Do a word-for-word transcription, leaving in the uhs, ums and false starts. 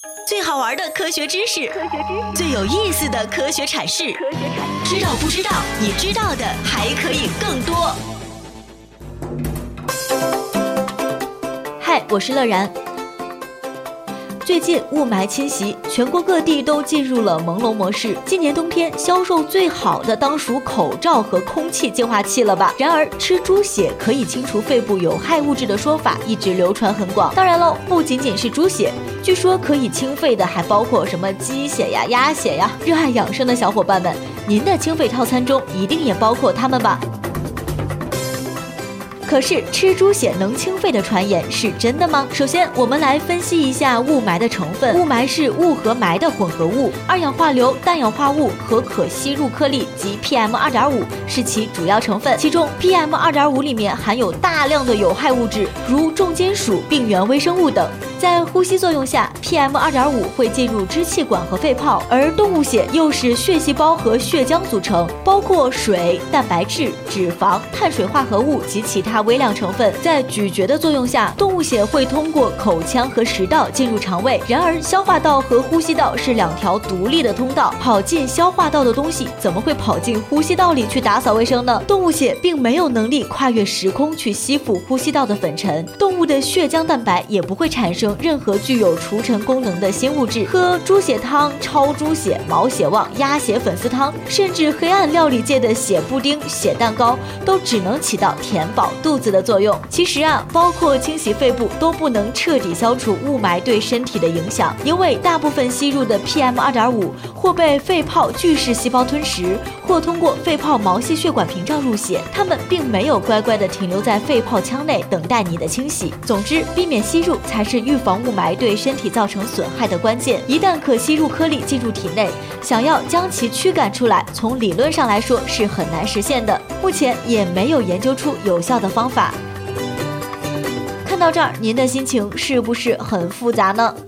最好玩的科学知识，科学知识最有意思的科学阐释，科学阐释知道不知道？你知道的还可以更多。 嗨，我是乐然。最近雾霾侵袭，全国各地都进入了朦胧模式。今年冬天销售最好的当属口罩和空气净化器了吧？然而，吃猪血可以清除肺部有害物质的说法一直流传很广。当然喽，不仅仅是猪血，据说可以清肺的还包括什么鸡血呀、鸭血呀。热爱养生的小伙伴们，您的清肺套餐中一定也包括它们吧？可是吃猪血能清肺的传言是真的吗？首先，我们来分析一下雾霾的成分。雾霾是雾和霾的混合物，二氧化硫、氮氧化物和可吸入颗粒及 P M 二点五 是其主要成分。其中 P M 二点五 里面含有大量的有害物质，如重金属、病原微生物等。在呼吸作用下 ，P M 二点五 会进入支气管和肺泡，而动物血又是血细胞和血浆组成，包括水、蛋白质、脂肪、碳水化合物及其他微量成分。在咀嚼的作用下，动物血会通过口腔和食道进入肠胃。然而，消化道和呼吸道是两条独立的通道，跑进消化道的东西怎么会跑进呼吸道里去打扫卫生呢？动物血并没有能力跨越时空去吸附呼吸道的粉尘，动物的血浆蛋白也不会产生任何具有除尘功能的新物质。喝猪血汤、焯猪血、毛血旺、鸭血粉丝汤，甚至黑暗料理界的血布丁、血蛋糕，都只能起到填饱肚子的作用。其实啊，包括清洗肺部都不能彻底消除雾霾对身体的影响，因为大部分吸入的 P M 二点五 或被肺泡巨噬细胞吞食，或通过肺泡毛细血管屏障入血，它们并没有乖乖地停留在肺泡腔内等待你的清洗。总之，避免吸入才是预防雾霾对身体造成损害的关键。一旦可吸入颗粒进入体内，想要将其驱赶出来，从理论上来说是很难实现的。目前也没有研究出有效的方法。看到这儿，您的心情是不是很复杂呢？